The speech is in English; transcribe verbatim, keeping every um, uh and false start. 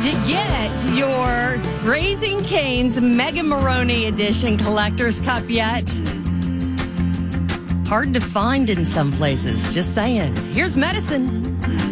Did you get your Raising Cane's Mega Maroney Edition Collector's Cup yet? Hard to find in some places, just saying. Here's medicine.